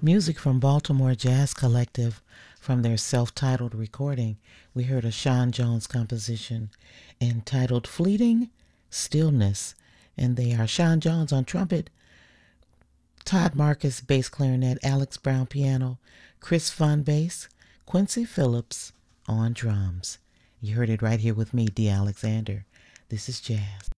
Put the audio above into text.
Music from Baltimore Jazz Collective from their self-titled recording. We heard a Sean Jones composition entitled Fleeting Stillness, and they are Sean Jones on trumpet, Todd Marcus bass clarinet, Alex Brown piano, Chris Fun bass, Quincy Phillips on drums. You heard it right here with me, Dee Alexander. This is jazz.